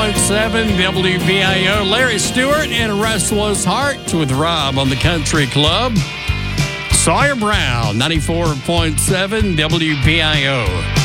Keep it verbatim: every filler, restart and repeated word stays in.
point seven W B I O. Larry Stewart and Restless Heart with Rob on the Country Club. Sawyer Brown, ninety-four point seven W B I O.